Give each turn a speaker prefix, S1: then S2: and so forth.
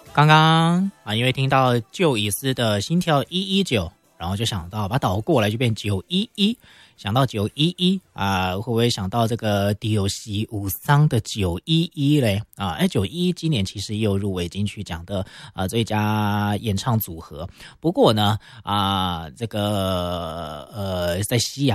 S1: 刚刚啊，因为听到旧以斯的心跳119，然后就想到把倒过来就变911，想到911啊，会不会想到这个丢西武桑的911嘞？啊，911今年其实也有入围金曲奖的最佳演唱组合。不过呢这个在西洋